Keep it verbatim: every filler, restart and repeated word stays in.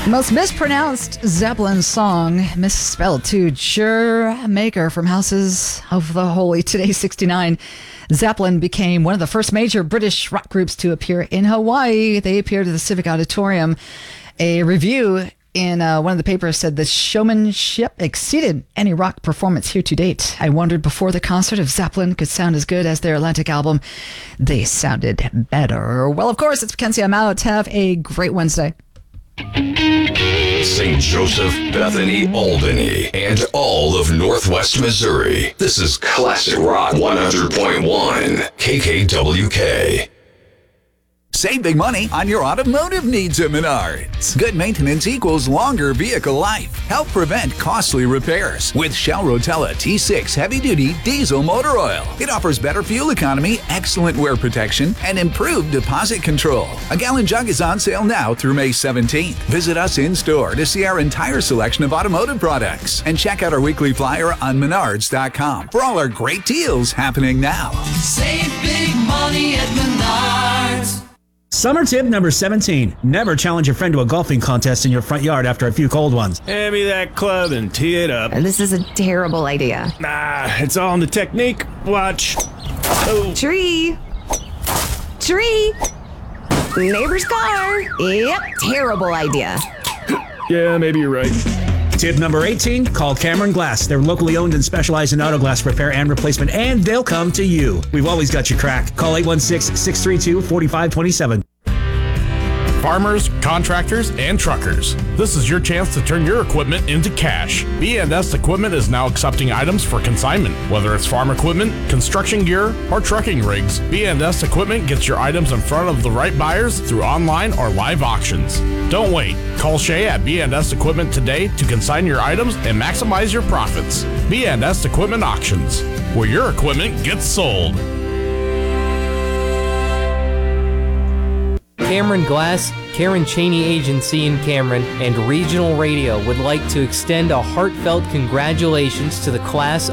Most mispronounced Zeppelin song, misspelled too. Jur Maker from Houses of the Holy. Today, sixty-nine. Zeppelin became one of the first major British rock groups to appear in Hawaii. They appeared at the Civic Auditorium. A review in uh, one of the papers said the showmanship exceeded any rock performance here to date. I wondered before the concert if Zeppelin could sound as good as their Atlantic album. They sounded better. Well, of course, it's Mackenzie. I'm out. Have a great Wednesday. Saint Joseph, Bethany, Albany, and all of Northwest Missouri. This is Classic Rock one hundred point one, K K W K. Save big money on your automotive needs at Menards. Good maintenance equals longer vehicle life. Help prevent costly repairs with Shell Rotella T six heavy-duty diesel motor oil. It offers better fuel economy, excellent wear protection, and improved deposit control. A gallon jug is on sale now through May seventeenth. Visit us in-store to see our entire selection of automotive products and check out our weekly flyer on menards dot com for all our great deals happening now. Save big money at Menards. Summer tip number seventeen. Never challenge your friend to a golfing contest in your front yard after a few cold ones. Hand me that club and tee it up. This is a terrible idea. Nah, it's all in the technique. Watch. Oh. Tree. Tree. Neighbor's car. Yep, terrible idea. Yeah, maybe you're right. Tip number eighteen, call Cameron Glass. They're locally owned and specialize in auto glass repair and replacement, and they'll come to you. We've always got your crack. Call eight one six, six three two, four five two seven. Farmers, contractors, and truckers. This is your chance to turn your equipment into cash. B and S Equipment is now accepting items for consignment. Whether it's farm equipment, construction gear, or trucking rigs, B and S Equipment gets your items in front of the right buyers through online or live auctions. Don't wait. Call Shay at B and S Equipment today to consign your items and maximize your profits. B and S Equipment Auctions, where your equipment gets sold. Cameron Glass, Karen Cheney Agency in Cameron, and Regional Radio would like to extend a heartfelt congratulations to the class